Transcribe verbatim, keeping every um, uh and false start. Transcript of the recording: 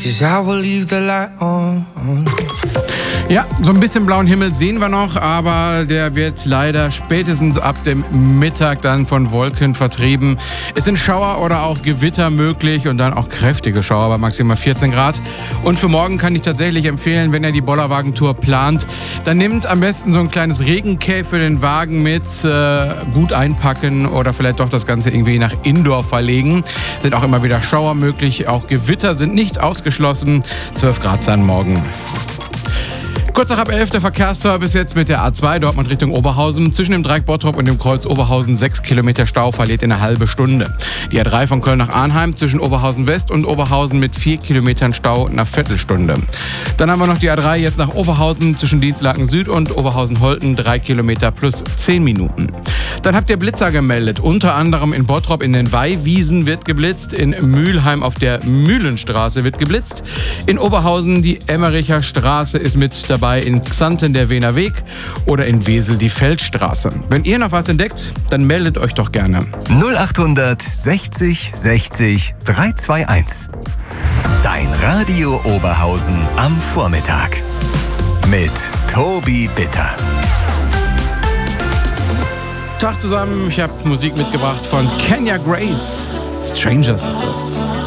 'cause I will leave the light on. Ja, so ein bisschen blauen Himmel sehen wir noch, aber der wird leider spätestens ab dem Mittag dann von Wolken vertrieben. Es sind Schauer oder auch Gewitter möglich und dann auch kräftige Schauer bei maximal vierzehn Grad. Und für morgen kann ich tatsächlich empfehlen, wenn ihr die Bollerwagentour plant, dann nehmt am besten so ein kleines Regencape für den Wagen mit, äh, gut einpacken oder vielleicht doch das Ganze irgendwie nach Indoor verlegen. Sind auch immer wieder Schauer möglich, auch Gewitter sind nicht ausgeschlossen. zwölf Grad dann morgen. Kurz nach halb elf der Verkehrsservice jetzt mit der A zwei Dortmund Richtung Oberhausen. Zwischen dem Dreieck Bottrop und dem Kreuz Oberhausen sechs Kilometer Stau, verliert in eine halbe Stunde. Die A drei von Köln nach Arnheim zwischen Oberhausen West und Oberhausen mit vier Kilometern Stau in einer Viertelstunde. Dann haben wir noch die A drei jetzt nach Oberhausen zwischen Dienstlaken Süd und Oberhausen-Holten, drei Kilometer plus zehn Minuten. Dann habt ihr Blitzer gemeldet, unter anderem in Bottrop in den Weihwiesen wird geblitzt, in Mülheim auf der Mühlenstraße wird geblitzt, in Oberhausen die Emmericher Straße ist mit dabei, in Xanten der Wiener Weg oder in Wesel die Feldstraße. Wenn ihr noch was entdeckt, dann meldet euch doch gerne. null acht sechzig sechzig dreihundertzweiundzwanzig. Dein Radio Oberhausen am Vormittag. Mit Tobi Bitter. Tag zusammen, ich habe Musik mitgebracht von Kenya Grace. Strangers ist das.